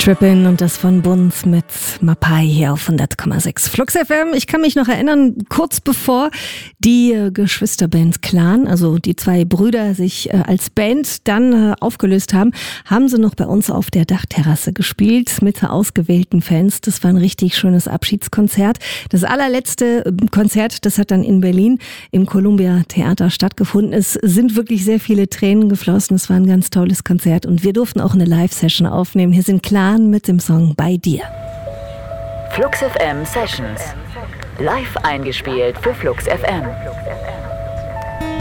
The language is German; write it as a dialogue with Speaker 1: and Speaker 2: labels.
Speaker 1: Trippin und das von Bunz mit Mapai hier auf 100,6 Flux FM. Ich kann mich noch erinnern, kurz bevor die Geschwisterband Clan, also die zwei Brüder, sich als Band dann aufgelöst haben, haben sie noch bei uns auf der Dachterrasse gespielt mit ausgewählten Fans. Das war ein richtig schönes Abschiedskonzert. Das allerletzte Konzert, das hat dann in Berlin im Columbia Theater stattgefunden. Es sind wirklich sehr viele Tränen geflossen. Es war ein ganz tolles Konzert und wir durften auch eine Live-Session aufnehmen. Hier sind Clan mit dem Song Bei dir.
Speaker 2: Flux FM Sessions. Live eingespielt für Flux FM.